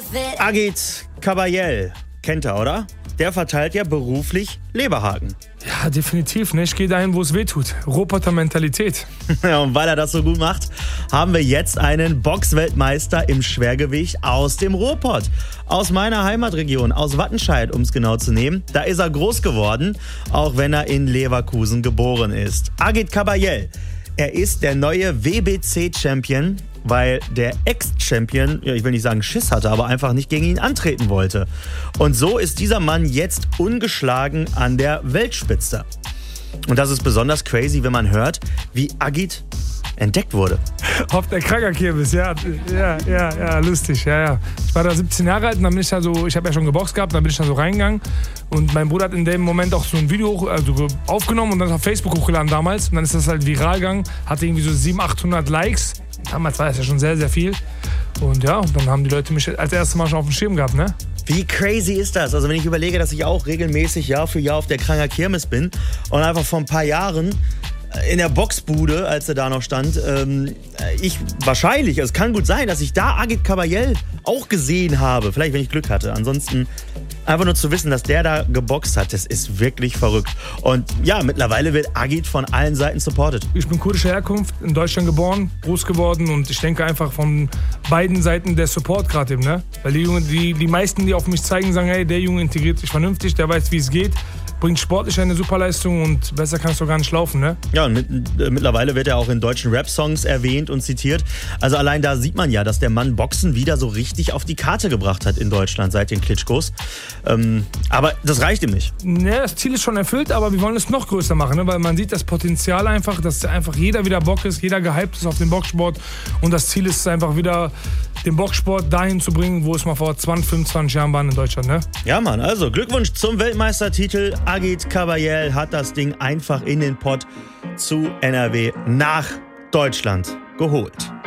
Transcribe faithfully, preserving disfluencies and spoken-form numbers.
Agit Kabayel, kennt er, oder? Der verteilt ja beruflich Leberhaken. Ja, definitiv. Ne? Ich gehe dahin, wo es weh tut. Roboter-Mentalität. Ja, und weil er das so gut macht, haben wir jetzt einen Boxweltmeister im Schwergewicht aus dem Ruhrpott. Aus meiner Heimatregion, aus Wattenscheid, um es genau zu nehmen. Da ist er groß geworden, auch wenn er in Leverkusen geboren ist. Agit Kabayel. Er ist der neue W B C-Champion, weil der Ex-Champion, ja, ich will nicht sagen Schiss hatte, aber einfach nicht gegen ihn antreten wollte. Und so ist dieser Mann jetzt ungeschlagen an der Weltspitze. Und das ist besonders crazy, wenn man hört, wie Agit entdeckt wurde. Auf der Krankerkirmes, ja, ja, ja, ja, lustig, ja, ja. Ich war da siebzehn Jahre alt und dann bin ich da so, ich habe ja schon geboxt gehabt, dann bin ich da so reingegangen und mein Bruder hat in dem Moment auch so ein Video hoch, also aufgenommen und dann auf Facebook hochgeladen damals und dann ist das halt viral gegangen, hatte irgendwie so siebenhundert, achthundert Likes. Damals war das ja schon sehr, sehr viel und ja, und dann haben die Leute mich als erstes Mal schon auf dem Schirm gehabt, ne? Wie crazy ist das? Also wenn ich überlege, dass ich auch regelmäßig Jahr für Jahr auf der Kranger Kirmes bin und einfach vor ein paar Jahren in der Boxbude, als er da noch stand, ähm, ich wahrscheinlich, es kann gut sein, dass ich da Agit Kabayel auch gesehen habe. Vielleicht, wenn ich Glück hatte. Ansonsten einfach nur zu wissen, dass der da geboxt hat, das ist wirklich verrückt. Und ja, mittlerweile wird Agit von allen Seiten supported. Ich bin kurdischer Herkunft, in Deutschland geboren, groß geworden und ich denke einfach von beiden Seiten der Support gerade eben, ne? Weil die, Junge, die, die meisten, die auf mich zeigen, sagen, hey, der Junge integriert sich vernünftig, der weiß, wie es geht, bringt sportlich eine Superleistung und besser kannst du gar nicht laufen, ne? Ja, und mit, äh, mittlerweile wird er auch in deutschen Rap-Songs erwähnt und zitiert. Also allein da sieht man ja, dass der Mann Boxen wieder so richtig auf die Karte gebracht hat in Deutschland seit den Klitschkos. Ähm, aber das reicht ihm nicht. Ja, das Ziel ist schon erfüllt, aber wir wollen es noch größer machen, ne? Weil man sieht das Potenzial einfach, dass einfach jeder wieder Bock ist, jeder gehypt ist auf den Boxsport und das Ziel ist einfach wieder, den Boxsport dahin zu bringen, wo es mal vor zwanzig, fünfundzwanzig Jahren war in Deutschland, ne? Ja, Mann, also Glückwunsch zum Weltmeistertitel. Agit Kabayel hat das Ding einfach in den Pott zu N R W nach Deutschland geholt.